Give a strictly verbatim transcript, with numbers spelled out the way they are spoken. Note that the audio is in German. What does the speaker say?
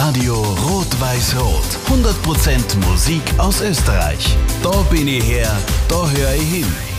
Radio Rot-Weiß-Rot. hundert Prozent Musik aus Österreich. Da bin ich her, da höre ich hin.